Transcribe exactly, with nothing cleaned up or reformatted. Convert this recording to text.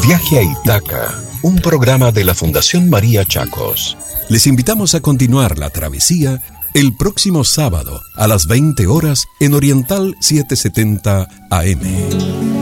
Viaje a Itaca, un programa de la Fundación María Chacos. Les invitamos a continuar la travesía el próximo sábado a las veinte horas en Oriental setecientos setenta A M.